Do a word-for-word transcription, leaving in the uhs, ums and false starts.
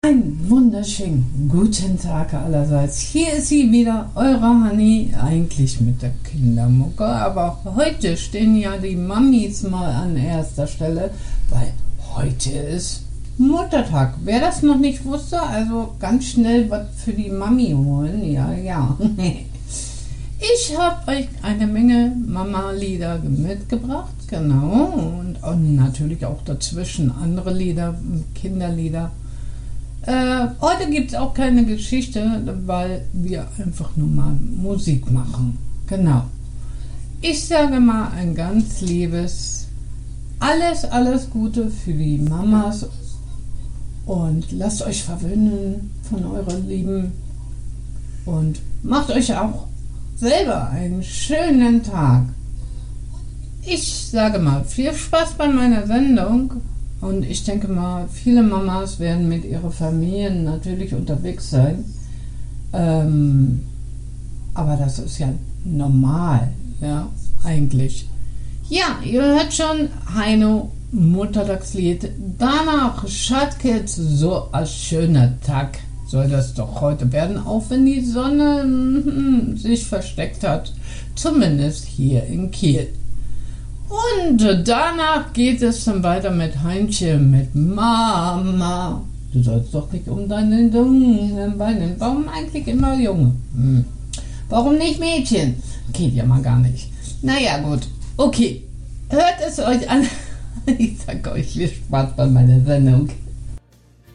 Einen wunderschönen guten Tag allerseits. Hier ist sie wieder, eure Hanni, eigentlich mit der Kindermucke, aber heute stehen ja die Mamis mal an erster Stelle, weil heute ist Muttertag. Wer das noch nicht wusste, also ganz schnell was für die Mami holen, ja, ja. Ich habe euch eine Menge Mama-Lieder mitgebracht, genau, und, und natürlich auch dazwischen andere Lieder, Kinderlieder. Äh, heute gibt es auch keine Geschichte, weil wir einfach nur mal Musik machen. Genau. Ich sage mal ein ganz liebes Alles, alles Gute für die Mamas und lasst euch verwöhnen von euren Lieben und macht euch auch selber einen schönen Tag. Ich sage mal viel Spaß bei meiner Sendung. Und ich denke mal, viele Mamas werden mit ihren Familien natürlich unterwegs sein. Ähm, aber das ist ja normal, ja, eigentlich. Ja, ihr hört schon Heino Muttertagslied. Danach Schatzkids, so ein schöner Tag soll das doch heute werden, auch wenn die Sonne mm, sich versteckt hat. Zumindest hier in Kiel. Und danach geht es dann weiter mit Heinchen, mit Mama. Du sollst doch nicht um deine Jungen weinen. Warum eigentlich immer Junge? Hm. Warum nicht Mädchen? Geht ja mal gar nicht. Naja, gut. Okay. Hört es euch an. Ich sag euch viel Spaß bei meiner Sendung.